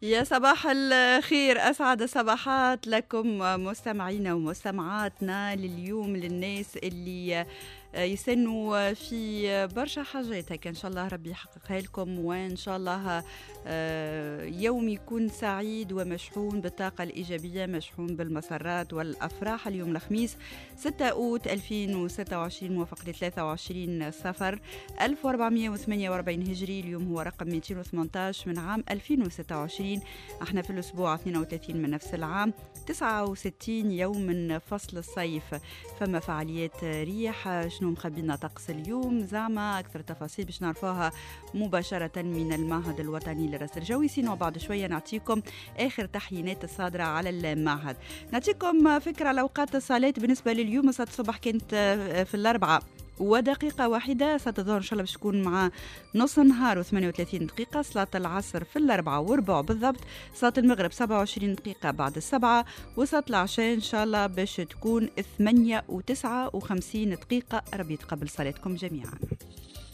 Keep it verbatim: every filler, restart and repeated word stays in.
يا صباح الخير، أسعد الصباحات لكم مستمعينا ومستمعاتنا لليوم، للناس اللي يسنوا في برشا حاجات هيك. إن شاء الله ربي يحققها لكم، وإن شاء الله يوم يكون سعيد ومشحون بالطاقة الإيجابية، مشحون بالمسرات والأفراح. اليوم الخميس ستة أوت ألفين وستة وعشرين موافق ل ثلاثة وعشرين صفر ألف وأربعمئة وثمانية وأربعين هجري. اليوم هو رقم مئتين وثمانية عشر من عام ألفين وستة وعشرين. احنا في الأسبوع اثنين وثلاثين من نفس العام، تسعة وستين يوم من فصل الصيف. فما فعاليات ريح، شنو مخبينا طقس اليوم؟ زعما أكثر تفاصيل باش نعرفوها مباشرة من المعهد الوطني للرصد الجوي. سينو بعد شوية نعطيكم آخر تحيينات الصادرة على المعهد. نعطيكم فكرة على أوقات الصلاة بالنسبة لليوم. صلاة الصبح كانت في الأربعة ودقيقة واحدة، صلاة الظهر إن شاء الله باش تكون مع نص نهار وثمانية وثلاثين دقيقة، صلاة العصر في الأربعة وربع بالضبط، صلاة المغرب سبعة وعشرين دقيقة بعد السبعة، وصلاة العشاء إن شاء الله باش تكون ثمانية وتسعة وخمسين دقيقة. ربي يتقبل صلاتكم جميعا.